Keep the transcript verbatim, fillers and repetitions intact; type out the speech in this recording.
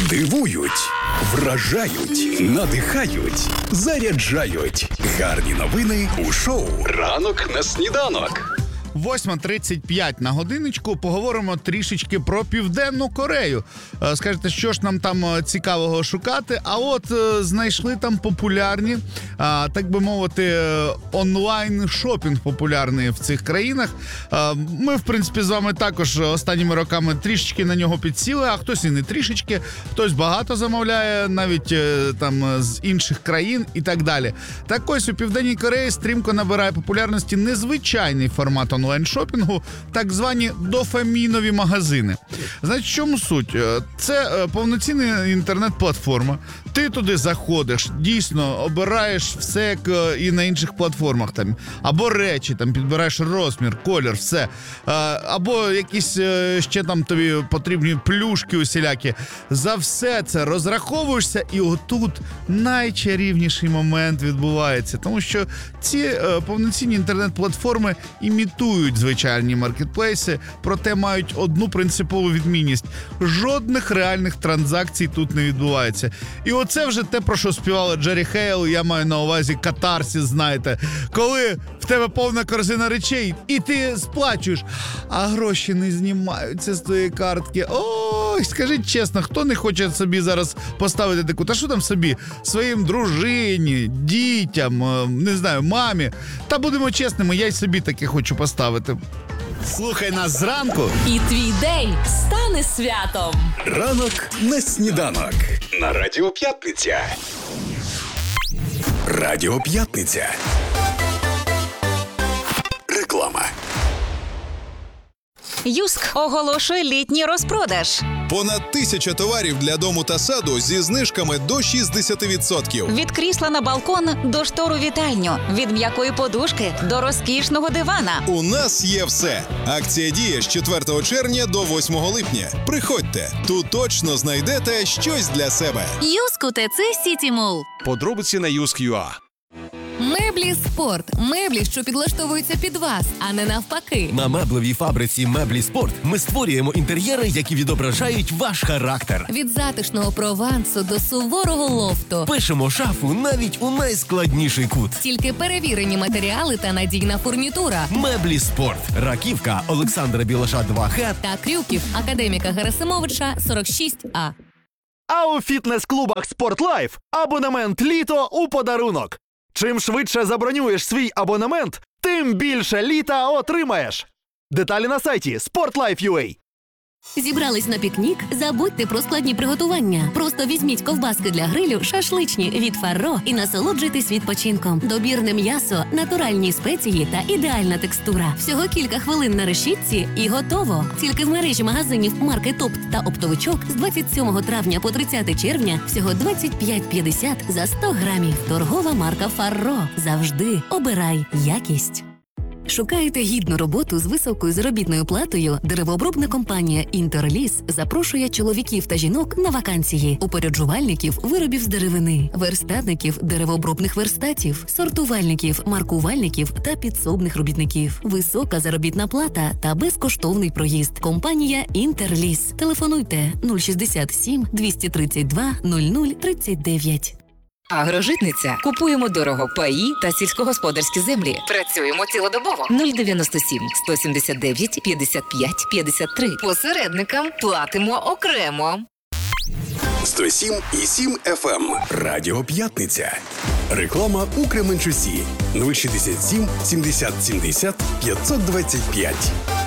Дивують, вражають, надихають, заряджають. Гарні новини у шоу «Ранок на сніданок». восьма тридцять п'ять на годиночку. Поговоримо трішечки про Південну Корею. Скажете, що ж нам там цікавого шукати? А от знайшли там популярні, так би мовити, онлайн-шопінг популярний в цих країнах. Ми, в принципі, з вами також останніми роками трішечки на нього підсіли, а хтось і не трішечки, хтось багато замовляє, навіть там з інших країн і так далі. Так ось у Південній Кореї стрімко набирає популярності незвичайний формат онлайн-шопінгу, так звані дофамінові магазини. Значить, в чому суть? Це повноцінна інтернет-платформа. Ти туди заходиш, дійсно, обираєш все, як і на інших платформах. Там, або речі, там, підбираєш розмір, колір, все. Або якісь ще там тобі потрібні плюшки усілякі. За все це розраховуєшся, і отут найчарівніший момент відбувається. Тому що ці повноцінні інтернет-платформи імітують звичайні маркетплейси, проте мають одну принципову відмінність. Жодних реальних транзакцій тут не відбувається. І оце вже те, про що співала Джері Хейл, я маю на увазі катарсис, знаєте. Коли в тебе повна корзина речей, і ти сплачуєш, а гроші не знімаються з твоєї картки. Ой, скажіть чесно, хто не хоче собі зараз поставити таку, та що там собі, своїм дружині, дітям, не знаю, мамі. Та будемо чесними, я й собі таке хочу поставити. Слухай нас зранку. І твій день стане святом. Ранок на сніданок. На Радіо П'ятниця. Радіо П'ятниця. Реклама. Юск оголошує літній розпродаж. Понад тисяча товарів для дому та саду зі знижками до шістдесят відсотків. Від крісла на балкон до штору вітальню. Від м'якої подушки до розкішного дивана. У нас є все. Акція діє з четвертого червня до восьмого липня. Приходьте, тут точно знайдете щось для себе. Юск у ТЦ Сіті Молл. Подробиці на юск точка ю а. Меблі Спорт. Меблі, що підлаштовуються під вас, а не навпаки. На меблевій фабриці Меблі Спорт ми створюємо інтер'єри, які відображають ваш характер. Від затишного провансу до суворого лофту. Пишемо шафу навіть у найскладніший кут. Тільки перевірені матеріали та надійна фурнітура. Меблі Спорт. Раківка, Олександра Білаша два Г та Крюків, академіка Герасимовича сорок шість А. А у фітнес-клубах «Спортлайф» абонемент літо у подарунок. Чим швидше забронюєш свій абонемент, тим більше літа отримаєш. Деталі на сайті спортлайф крапка ю а. Зібрались на пікнік? Забудьте про складні приготування. Просто візьміть ковбаски для грилю, шашличні від Фарро і насолоджуйтесь відпочинком. Добірне м'ясо, натуральні спеції та ідеальна текстура. Всього кілька хвилин на решітці і готово. Тільки в мережі магазинів марки «Топт» та «Оптовичок» з двадцять сьомого травня по тридцяте червня всього двадцять п'ять п'ятдесят за сто грамів. Торгова марка Фарро. Завжди обирай якість. Шукаєте гідну роботу з високою заробітною платою? Деревообробна компанія «Інтерліс» запрошує чоловіків та жінок на вакансії, упоряджувальників виробів з деревини, верстатників деревообробних верстатів, сортувальників, маркувальників та підсобних робітників. Висока заробітна плата та безкоштовний проїзд. Компанія «Інтерліс». Телефонуйте нуль шістдесят сім двісті тридцять два нуль нуль тридцять дев'ять. Агрожитниця. Купуємо дорого паї та сільськогосподарські землі. Працюємо цілодобово. нуль дев'яносто сім сто сімдесят дев'ять п'ятдесят п'ять п'ятдесят три. Посередникам платимо окремо. сто сім і сім еф ем. Радіо П'ятниця. Реклама у Кременчусі. нуль шістдесят сім сімдесят сімдесят п'ятсот двадцять п'ять.